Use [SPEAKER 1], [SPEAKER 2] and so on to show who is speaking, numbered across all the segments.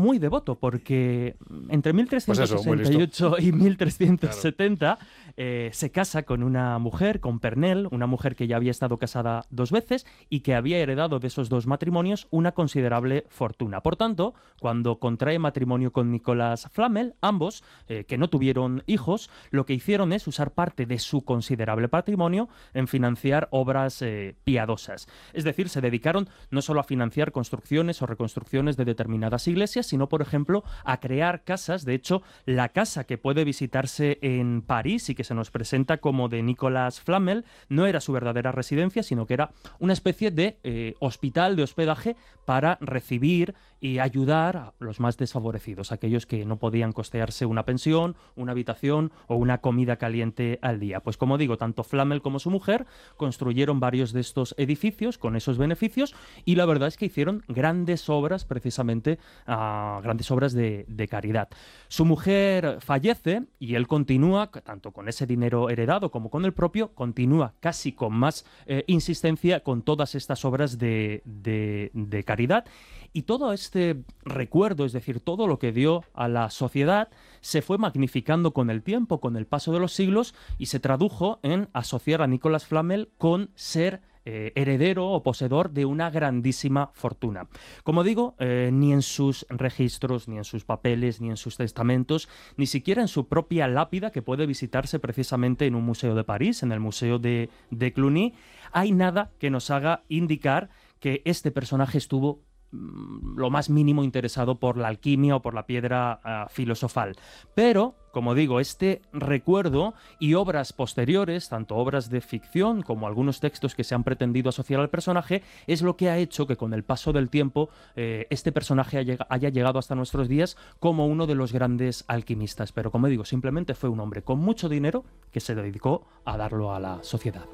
[SPEAKER 1] muy devoto, porque entre
[SPEAKER 2] Pues eso, muy
[SPEAKER 1] 1368 y 1370 se casa con una mujer, con Pernell, una mujer que ya había estado casada 2 veces y que había heredado de esos 2 matrimonios una considerable fortuna. Por tanto, cuando contrae matrimonio con Nicolas Flamel, ambos, que no tuvieron hijos, lo que hicieron es usar parte de su considerable patrimonio en financiar obras piadosas. Es decir, se dedicaron no solo a financiar construcciones o reconstrucciones de determinadas iglesias, sino, por ejemplo, a crear casas. De hecho, la casa que puede visitarse en París y que se nos presenta como de Nicolas Flamel no era su verdadera residencia, sino que era una especie de hospital, de hospedaje para recibir y ayudar a los más desfavorecidos, aquellos que no podían costearse una pensión, una habitación o una comida caliente al día. Pues como digo, tanto Flamel como su mujer construyeron varios de estos edificios con esos beneficios y la verdad es que hicieron grandes obras, precisamente grandes obras de caridad. Su mujer fallece y él continúa, tanto con ese dinero heredado como con el propio, continúa casi con más insistencia con todas estas obras de caridad. Y todo este recuerdo, es decir, todo lo que dio a la sociedad, se fue magnificando con el tiempo, con el paso de los siglos, y se tradujo en asociar a Nicolas Flamel con ser heredero o poseedor de una grandísima fortuna. Como digo, ni en sus registros, ni en sus papeles, ni en sus testamentos, ni siquiera en su propia lápida, que puede visitarse precisamente en un museo de París, en el Museo de Cluny, hay nada que nos haga indicar que este personaje estuvo lo más mínimo interesado por la alquimia o por la piedra filosofal. Pero, como digo, este recuerdo y obras posteriores, tanto obras de ficción como algunos textos que se han pretendido asociar al personaje, es lo que ha hecho que con el paso del tiempo este personaje haya llegado hasta nuestros días como uno de los grandes alquimistas. Pero, como digo, simplemente fue un hombre con mucho dinero que se dedicó a darlo a la sociedad.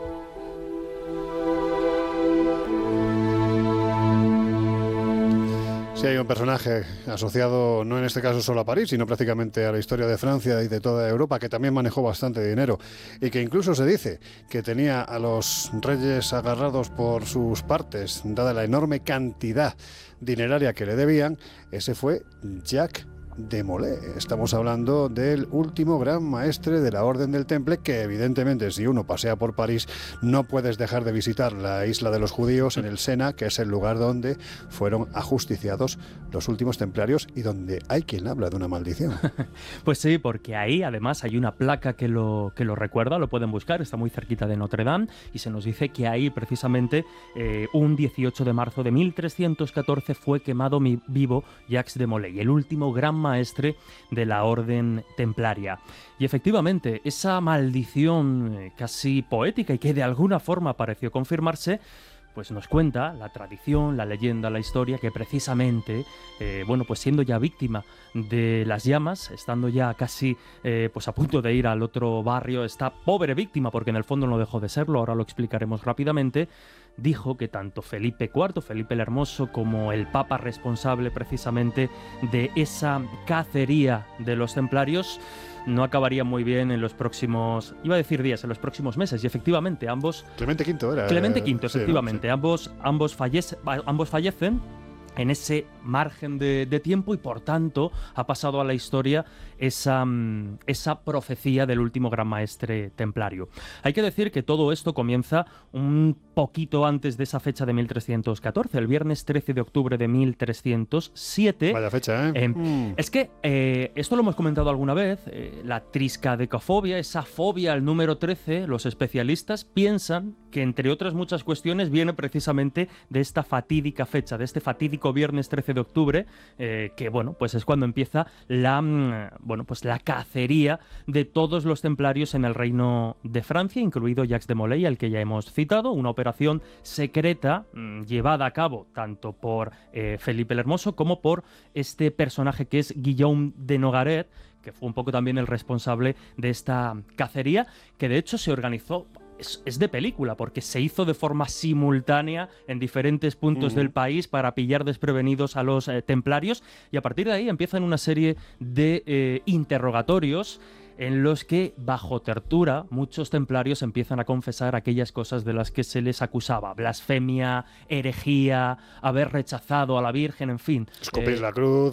[SPEAKER 2] Sí, hay un personaje asociado, no en este caso solo a París, sino prácticamente a la historia de Francia y de toda Europa, que también manejó bastante dinero y que incluso se dice que tenía a los reyes agarrados por sus partes, dada la enorme cantidad dineraria que le debían. Ese fue Jacques de Molay. Estamos hablando del último gran maestre de la Orden del Temple, que evidentemente, si uno pasea por París, no puedes dejar de visitar la isla de los judíos en el Sena, que es el lugar donde fueron ajusticiados los últimos templarios y donde hay quien habla de una maldición.
[SPEAKER 1] Pues sí, porque ahí además hay una placa que lo recuerda, lo pueden buscar, está muy cerquita de Notre Dame, y se nos dice que ahí precisamente un 18 de marzo de 1314 fue quemado vivo Jacques de Molay, el último gran maestre de la Orden Templaria. Y efectivamente, esa maldición casi poética y que de alguna forma pareció confirmarse, pues nos cuenta la tradición, la leyenda, la historia, que precisamente, pues siendo ya víctima de las llamas, estando ya casi pues a punto de ir al otro barrio, esta pobre víctima, porque en el fondo no dejó de serlo, ahora lo explicaremos rápidamente, dijo que tanto Felipe IV, Felipe el Hermoso, como el Papa responsable precisamente de esa cacería de los templarios, no acabaría muy bien en los próximos, iba a decir días, en los próximos meses. Y efectivamente ambos...
[SPEAKER 2] Clemente V era.
[SPEAKER 1] Clemente V, efectivamente.
[SPEAKER 2] Sí, ¿no? Sí.
[SPEAKER 1] Ambos fallecen en ese margen de tiempo y por tanto ha pasado a la historia esa profecía del último gran maestre templario. Hay que decir que todo esto comienza un poquito antes de esa fecha de 1314, el viernes 13 de octubre de 1307.
[SPEAKER 2] Vaya fecha, ¿eh?
[SPEAKER 1] Es que esto lo hemos comentado alguna vez, la triscadecafobia, esa fobia al número 13, los especialistas piensan que entre otras muchas cuestiones viene precisamente de esta fatídica fecha, de este fatídico viernes 13 de octubre, que pues es cuando empieza la cacería de todos los templarios en el reino de Francia, incluido Jacques de Molay, al que ya hemos citado, una operación secreta llevada a cabo tanto por Felipe el Hermoso como por este personaje que es Guillaume de Nogaret, que fue un poco también el responsable de esta cacería, que de hecho se organizó. Es de película, porque se hizo de forma simultánea en diferentes puntos del país para pillar desprevenidos a los templarios, y a partir de ahí empiezan una serie de interrogatorios en los que, bajo tortura, muchos templarios empiezan a confesar aquellas cosas de las que se les acusaba: blasfemia, herejía, haber rechazado a la Virgen, en fin.
[SPEAKER 2] Escupir la cruz.